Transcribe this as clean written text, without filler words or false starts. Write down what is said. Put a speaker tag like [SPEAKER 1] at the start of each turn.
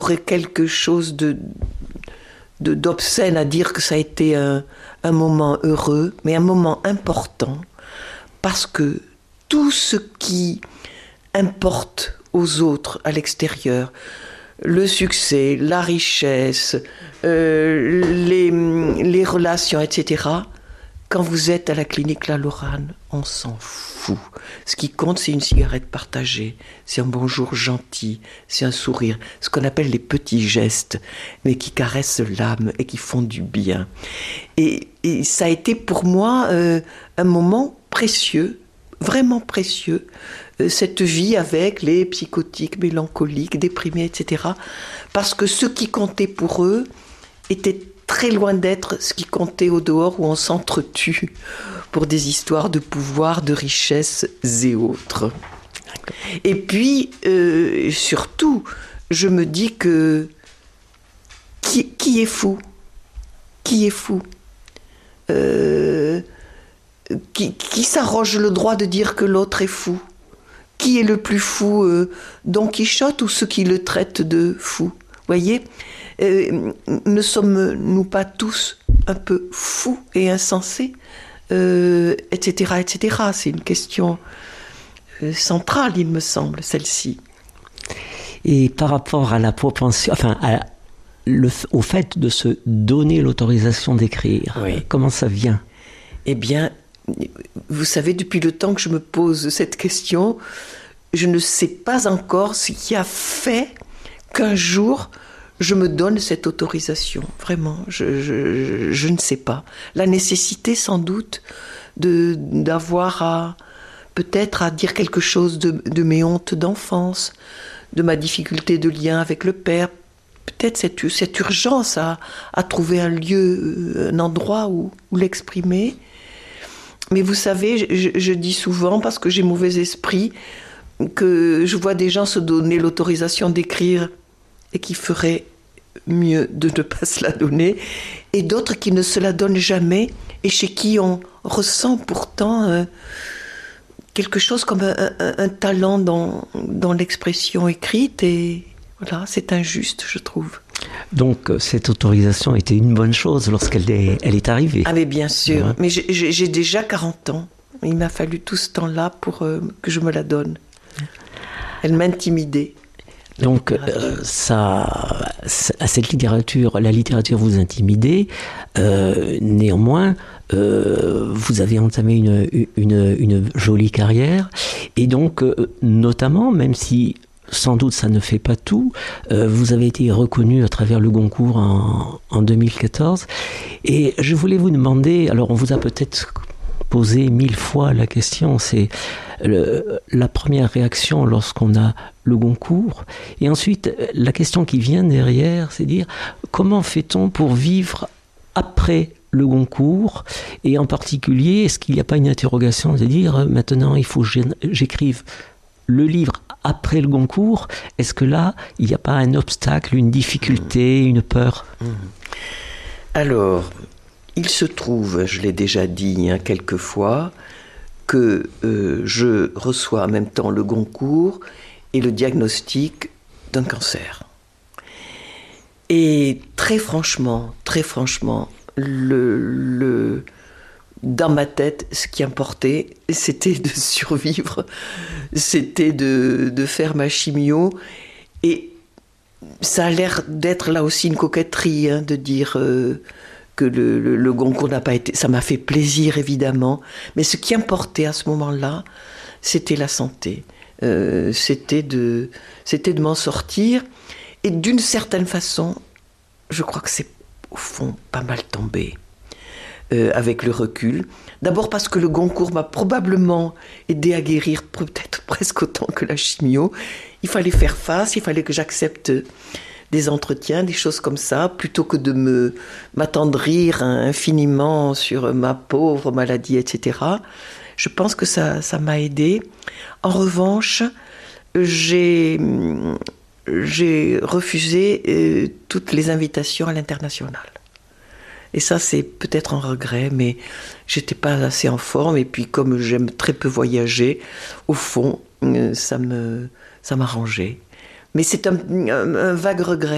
[SPEAKER 1] aurait quelque chose d'obscène à dire que ça a été un moment heureux, mais un moment important, parce que tout ce qui importe aux autres à l'extérieur, le succès, la richesse, les relations, etc., quand vous êtes à la clinique La Lorane, on s'en fout. Ce qui compte, c'est une cigarette partagée, c'est un bonjour gentil, c'est un sourire, ce qu'on appelle les petits gestes, mais qui caressent l'âme et qui font du bien. Et ça a été pour moi un moment précieux, vraiment précieux, cette vie avec les psychotiques, mélancoliques, déprimés, etc. Parce que ce qui comptait pour eux était très loin d'être ce qui comptait au dehors où on s'entretue pour des histoires de pouvoir, de richesse et autres. Et puis, surtout, je me dis que qui est fou ? Qui est fou ? Qui s'arroge le droit de dire que l'autre est fou ? Qui est le plus fou, Don Quichotte ou ceux qui le traitent de fou ? Voyez, ne sommes-nous pas tous un peu fous et insensés, etc., etc. C'est une question centrale, il me semble, celle-ci.
[SPEAKER 2] Et par rapport à la propension, au fait de se donner l'autorisation d'écrire, oui. Comment ça vient ?
[SPEAKER 1] Eh bien, vous savez, depuis le temps que je me pose cette question, je ne sais pas encore ce qui a fait qu'un jour je me donne cette autorisation. Vraiment, je ne sais pas. La nécessité, sans doute, d'avoir peut-être à dire quelque chose de mes hontes d'enfance, de ma difficulté de lien avec le père. Peut-être cette urgence à trouver un lieu, un endroit où l'exprimer. Mais vous savez, je dis souvent, parce que j'ai mauvais esprit, que je vois des gens se donner l'autorisation d'écrire et qui feraient mieux de ne pas se la donner, et d'autres qui ne se la donnent jamais, et chez qui on ressent pourtant quelque chose comme un talent dans l'expression écrite, et voilà, c'est injuste, je trouve.
[SPEAKER 2] Donc cette autorisation était une bonne chose lorsqu'elle est arrivée.
[SPEAKER 1] Ah mais bien sûr, ouais. Mais j'ai déjà 40 ans. Il m'a fallu tout ce temps-là pour que je me la donne. Elle m'intimidait.
[SPEAKER 2] Donc cette littérature, la littérature vous intimidait. Néanmoins, vous avez entamé une jolie carrière. Et donc, notamment, même si sans doute ça ne fait pas tout, vous avez été reconnu à travers le Goncourt en 2014. Et je voulais vous demander, alors on vous a peut-être posé 1000 fois la question, c'est la première réaction lorsqu'on a le Goncourt, et ensuite la question qui vient derrière, c'est dire comment fait-on pour vivre après le Goncourt, et en particulier, est-ce qu'il n'y a pas une interrogation de dire maintenant il faut que j'écrive le livre après le Goncourt? Est-ce que là, il n'y a pas un obstacle, une difficulté, une peur?
[SPEAKER 1] Alors, il se trouve, je l'ai déjà dit quelques fois, que je reçois en même temps le Goncourt et le diagnostic d'un cancer. Et très franchement, dans ma tête, ce qui importait, c'était de survivre, c'était de faire ma chimio. Et ça a l'air d'être là aussi une coquetterie, de dire que le Goncourt n'a pas été... Ça m'a fait plaisir, évidemment. Mais ce qui importait à ce moment-là, c'était la santé. C'était de m'en sortir. Et d'une certaine façon, je crois que c'est au fond pas mal tombé. Avec le recul. D'abord parce que le Goncourt m'a probablement aidé à guérir peut-être presque autant que la chimio. Il fallait faire face, il fallait que j'accepte des entretiens, des choses comme ça, plutôt que de m'attendrir infiniment sur ma pauvre maladie, etc. Je pense que ça m'a aidé. En revanche, j'ai refusé toutes les invitations à l'international. Et ça, c'est peut-être un regret, mais j'étais pas assez en forme. Et puis, comme j'aime très peu voyager, au fond, ça m'arrangeait. Mais c'est un vague regret.